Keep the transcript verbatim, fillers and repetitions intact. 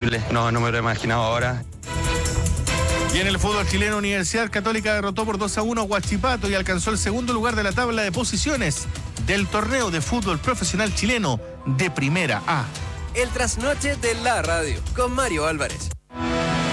increíble, no, no me lo he imaginado ahora. Y en el fútbol chileno, Universidad Católica derrotó por dos a uno a Huachipato y alcanzó el segundo lugar de la tabla de posiciones del torneo de fútbol profesional chileno de Primera A. El trasnoche de la radio con Mario Álvarez.